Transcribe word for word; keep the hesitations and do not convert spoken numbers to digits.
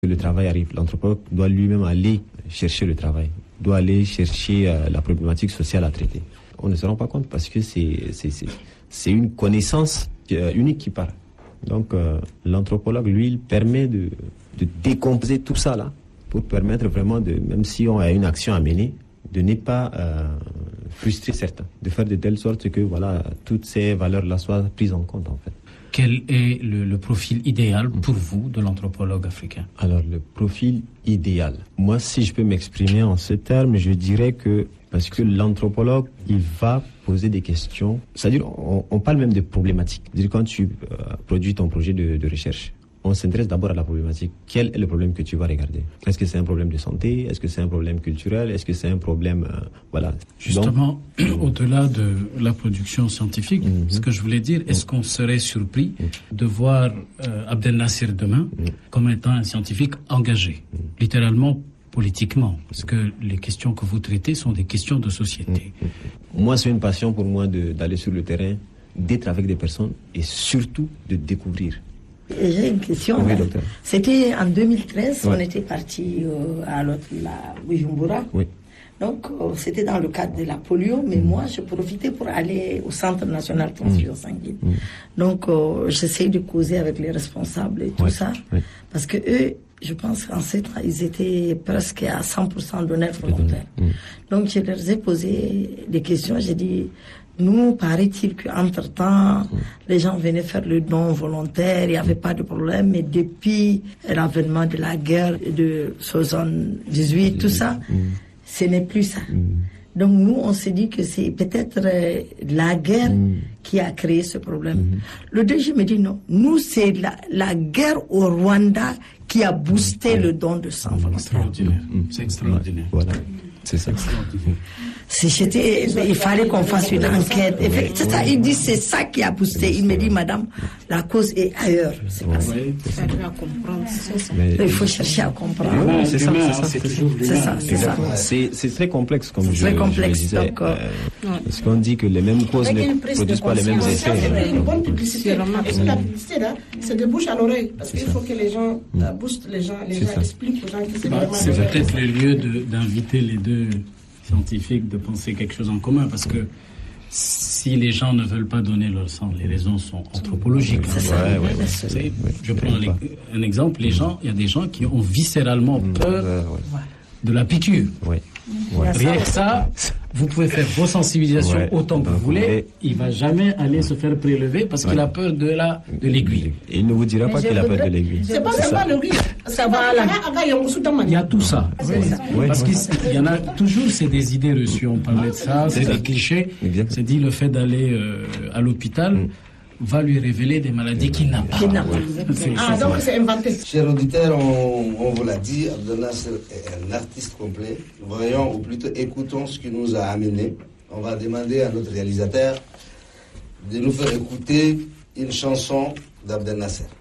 Le travail arrive. L'anthropologue doit lui-même aller chercher le travail, doit aller chercher euh, la problématique sociale à traiter. On ne se rend pas compte parce que c'est, c'est, c'est, c'est une connaissance euh, unique qui part. Donc euh, l'anthropologue, lui, il permet de, de décomposer tout ça là pour permettre vraiment de, même si on a une action à mener, de ne pas euh, frustrer certains, de faire de telle sorte que voilà toutes ces valeurs-là soient prises en compte en fait. Quel est le, le profil idéal pour vous de l'anthropologue africain? Alors, le profil idéal. Moi, si je peux m'exprimer en ces termes, je dirais que, parce que l'anthropologue, il va poser des questions. C'est-à-dire, on, on parle même de problématiques. C'est-à-dire, quand tu euh, produis ton projet de, de recherche, on s'intéresse d'abord à la problématique. Quel est le problème que tu vas regarder? Est-ce que c'est un problème de santé? Est-ce que c'est un problème culturel? Est-ce que c'est un problème... Euh, voilà. Justement, donc, au-delà de la production scientifique, mm-hmm. ce que je voulais dire, est-ce qu'on serait surpris mm-hmm. de voir euh, Abdel Nasser demain mm-hmm. comme étant un scientifique engagé, mm-hmm. littéralement politiquement? Parce que les questions que vous traitez sont des questions de société. Mm-hmm. Moi, c'est une passion pour moi de, d'aller sur le terrain, d'être avec des personnes et surtout de découvrir. J'ai une question. Oui, c'était en deux mille treize, ouais. On était parti euh, à l'autre, la Bujumbura. Oui. Donc, euh, c'était dans le cadre de la polio, mais mmh. moi, je profitais pour aller au Centre national de transfusion mmh. sanguine. Mmh. Donc, euh, j'essaye de causer avec les responsables et tout ouais. ça, oui. parce que eux, je pense qu'en ces temps, ils étaient presque à cent pour cent donneurs volontaires. Mmh. Donc, je leur ai posé des questions, j'ai dit... Nous, paraît-il qu'entre-temps, mmh. les gens venaient faire le don volontaire, il n'y avait pas de problème, mais depuis l'avènement de la guerre de soixante-dix-huit, tout ça, mmh. ce n'est plus ça. Mmh. Donc nous, on s'est dit que c'est peut-être euh, la guerre mmh. qui a créé ce problème. Mmh. Le deuxième me dit non, nous, c'est la, la guerre au Rwanda qui a boosté mmh. le don de sang volontaire. Extraordinaire. Mmh. C'est extraordinaire. Voilà. C'est ça. Si j'étais, il fallait qu'on fasse une enquête. C'est ça, il dit c'est ça qui a boosté. Il me dit, madame, la cause est ailleurs. C'est pas ça. Il faut chercher à comprendre. C'est ça, c'est ça. C'est ça, c'est c'est très complexe comme je, très complexe, je le disais. donc, euh, parce qu'on dit que les mêmes causes ne produisent pas les mêmes effets. C'est une bonne publicité. Parce que la publicité, là, c'est de bouche à l'oreille. Parce qu'il faut que les gens boostent les gens, les gens expliquent aux gens que c'est vraiment. C'est peut-être le lieu d'inviter les deux scientifiques de penser quelque chose en commun, parce que si les gens ne veulent pas donner leur sang, les raisons sont anthropologiques. C'est ça. Ouais, ouais, ouais. Je prends un, un exemple, les gens, il y a des gens qui ont viscéralement peur ouais, ouais. de la piqûre. Ouais. Ouais. Rien que ça, vous pouvez faire vos sensibilisations ouais. autant que vous voulez, il ne va jamais aller ouais. se faire prélever parce ouais. qu'il a peur de la de l'aiguille. Et il ne vous dira pas qu'il a peur de l'aiguille. C'est pas seulement l'aiguille, ça va là. Il y a tout ça. Ouais. Ouais. Parce qu'il y en a toujours, c'est des idées reçues. On parlait de ça, c'est des clichés. C'est dit le fait d'aller euh, à l'hôpital. Mm. va lui révéler des maladies qu'il n'a pas. Qu'il n'a pas. Ah, donc c'est inventé. Chers auditeurs, on, on vous l'a dit, Abdel Nasser est un artiste complet. Voyons, ou plutôt écoutons ce qui nous a amené. On va demander à notre réalisateur de nous faire écouter une chanson d'Abdel Nasser.